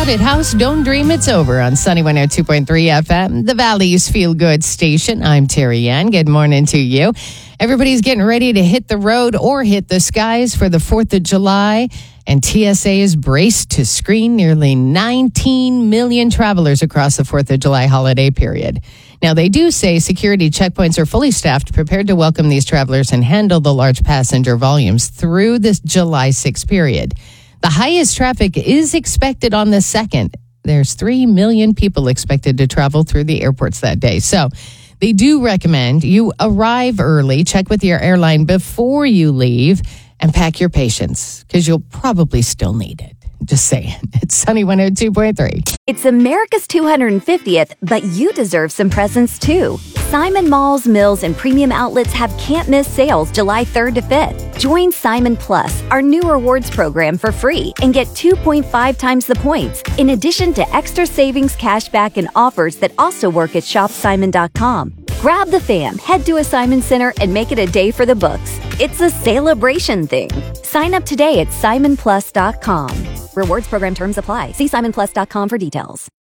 Haunted House, Don't Dream It's Over on Sunny 102.3 FM, the Valley's Feel Good station. I'm Terry Ann. Good morning to you. Everybody's getting ready to hit the road or hit the skies for the 4th of July, and TSA is braced to screen nearly 19 million travelers across the 4th of July holiday period. Now, they do say security checkpoints are fully staffed, prepared to welcome these travelers and handle the large passenger volumes through this July 6th period. The highest traffic is expected on the 2nd. There's 3 million people expected to travel through the airports that day. So they do recommend you arrive early, check with your airline before you leave, and pack your patience because you'll probably still need it. Just saying. It's Sunny 102.3. It's America's 250th, but you deserve some presents too. Simon Malls, Mills, and Premium Outlets have can't-miss sales July 3rd to 5th. Join Simon Plus, our new rewards program, for free and get 2.5 times the points, in addition to extra savings, cashback, and offers that also work at shopsimon.com. Grab the fam, head to a Simon Center, and make it a day for the books. It's a celebration thing. Sign up today at simonplus.com. Rewards program terms apply. See simonplus.com for details.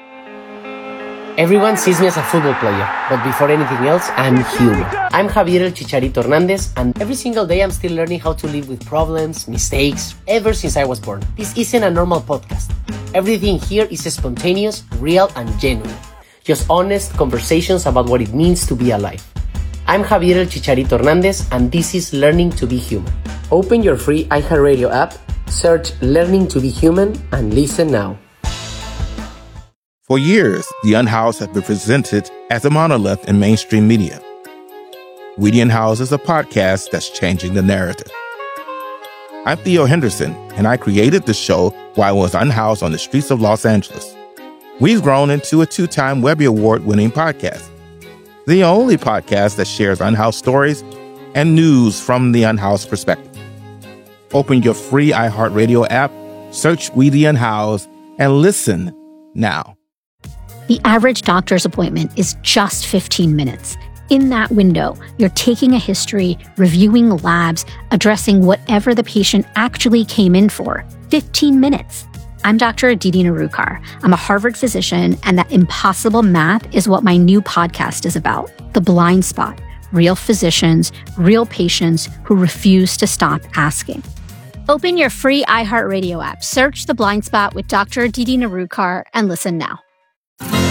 Everyone sees me as a football player, but before anything else, I'm human. I'm Javier El Chicharito Hernandez, and every single day I'm still learning how to live with problems, mistakes, ever since I was born. This isn't a normal podcast. Everything here is spontaneous, real, and genuine. Just honest conversations about what it means to be alive. I'm Javier El Chicharito Hernandez, and this is Learning to be Human. Open your free iHeartRadio app, search Learning to be Human, and listen now. For years, The Unhoused have been presented as a monolith in mainstream media. We The Unhoused is a podcast that's changing the narrative. I'm Theo Henderson, and I created the show while I was unhoused on the streets of Los Angeles. We've grown into a 2-time Webby Award-winning podcast, the only podcast that shares unhoused stories and news from the unhoused perspective. Open your free iHeartRadio app, search We The Unhoused, and listen now. The average doctor's appointment is just 15 minutes. In that window, you're taking a history, reviewing labs, addressing whatever the patient actually came in for. 15 minutes. I'm Dr. Aditi Narukar. I'm a Harvard physician, and that impossible math is what my new podcast is about. The Blind Spot. Real physicians, real patients who refuse to stop asking. Open your free iHeartRadio app, search The Blind Spot with Dr. Aditi Narukar, and listen now.